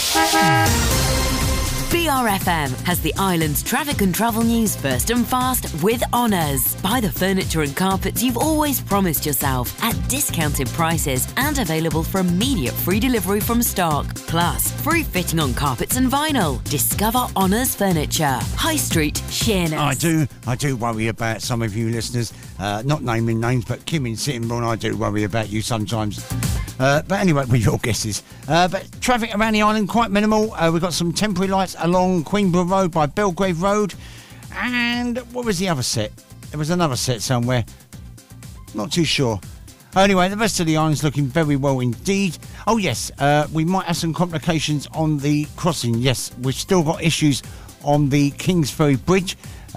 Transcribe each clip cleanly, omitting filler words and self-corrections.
BRFM has the island's traffic and travel news first and fast with Honours. Buy the furniture and carpets you've always promised yourself at discounted prices and available for immediate free delivery from stock. Plus, free fitting on carpets and vinyl. Discover Honours Furniture. High Street, Sheerness. I do worry about some of you listeners. Not naming names, but Kim in Sittingbourne, I do worry about you sometimes. But anyway, with your guesses. But traffic around the island, quite minimal. We've got some temporary lights along Queenborough Road by Belgrave Road. And what was the other set? There was another set somewhere. Not too sure. Anyway, the rest of the island's looking very well indeed. Oh, yes, we might have some complications on the crossing. Yes, we've still got issues on the Kingsferry Bridge.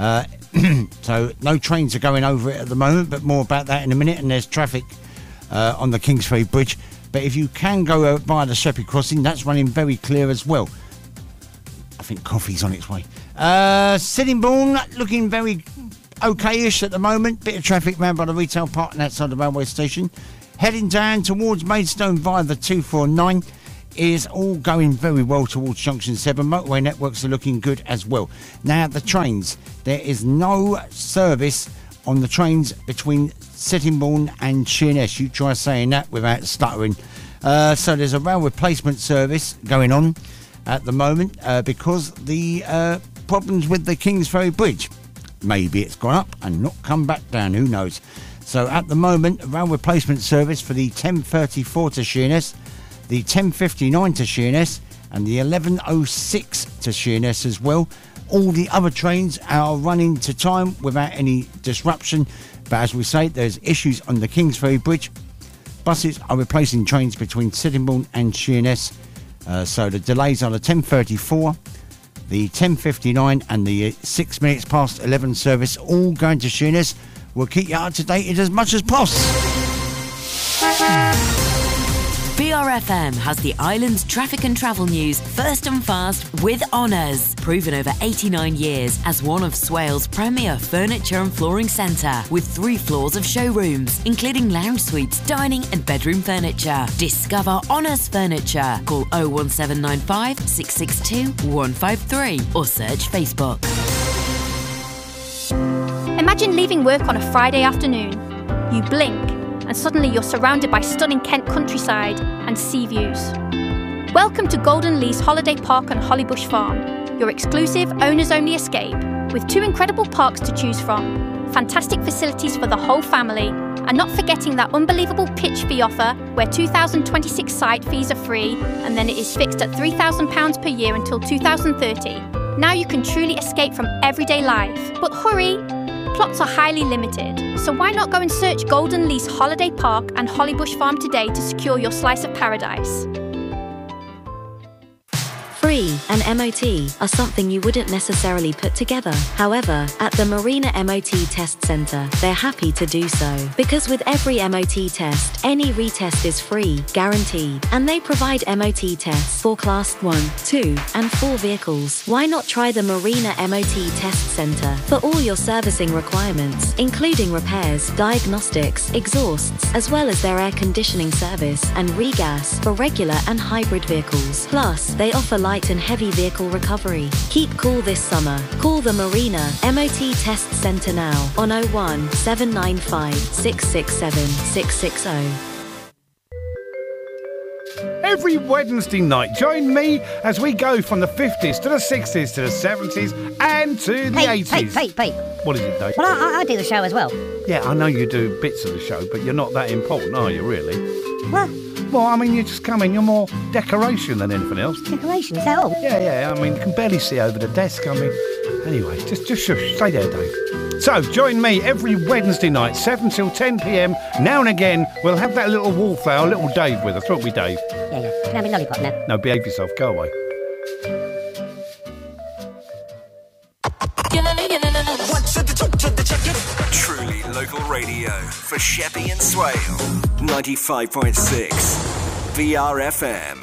So no trains are going over it at the moment, but more about that in a minute. And there's traffic on the Kingsferry Bridge. But if you can go via the Sheppey Crossing, that's running very clear as well. I think coffee's on its way. Sittingbourne looking very okay-ish at the moment. Bit of traffic round by the retail park and outside the railway station. Heading down towards Maidstone via the 249 is all going very well towards Junction 7. Motorway networks are looking good as well. Now, the trains. There is no service on the trains between Sittingbourne and Sheerness. You try saying that without stuttering. So there's a rail replacement service going on at the moment because the problems with the Kingsferry Bridge. Maybe it's gone up and not come back down, who knows. So at the moment, a rail replacement service for the 1034 to Sheerness, the 1059 to Sheerness and the 1106 to Sheerness as well. All the other trains are running to time without any disruption. But as we say, there's issues on the Kingsferry Bridge. Buses are replacing trains between Sittingbourne and Sheerness. So the delays are the 1034, the 1059 and the 6 minutes past 11 service, all going to Sheerness. We'll keep you up to date as much as possible. BRFM has the island's traffic and travel news first and fast with Honours. Proven over 89 years as one of Swale's premier furniture and flooring centre with 3 floors of showrooms, including lounge suites, dining and bedroom furniture. Discover Honours Furniture. Call 01795 662 153 or search Facebook. Imagine leaving work on a Friday afternoon. You blink and suddenly you're surrounded by stunning Kent countryside and sea views. Welcome to Golden Lease Holiday Park on Hollybush Farm, your exclusive owners-only escape with 2 incredible parks to choose from, fantastic facilities for the whole family, and not forgetting that unbelievable pitch fee offer where 2026 site fees are free and then it is fixed at £3,000 per year until 2030. Now you can truly escape from everyday life. But hurry! Plots are highly limited, so why not go and search Golden Lease Holiday Park and Hollybush Farm today to secure your slice of paradise. Free and MOT are something you wouldn't necessarily put together. However, at the Marina MOT Test Centre, they're happy to do so. Because with every MOT test, any retest is free, guaranteed. And they provide MOT tests for Class 1, 2 and 4 vehicles. Why not try the Marina MOT Test Centre for all your servicing requirements, including repairs, diagnostics, exhausts, as well as their air conditioning service and regas for regular and hybrid vehicles. Plus, they offer light and heavy vehicle recovery. Keep cool this summer. Call the Marina MOT Test Centre now on 01 795 667 660. Every Wednesday night, join me as we go from the 50s to the 60s to the 70s and to the 80s. Pete. What is it, Dave? Well, I do the show as well. Yeah, I know you do bits of the show, but you're not that important, are you, really? What? Well, I mean, you just come in, you're more decoration than anything else. Decoration, is that all? Yeah, I mean, you can barely see over the desk, I mean... Anyway, just shush, stay there, Dave. So, join me every Wednesday night, 7 till 10 p.m. Now and again, we'll have that little wallflower, little Dave with us, won't we, Dave? Yeah. Can I have a lollipop now? No, behave yourself, go away. Truly local radio for Sheppey and Swale. 95.6 BRFM.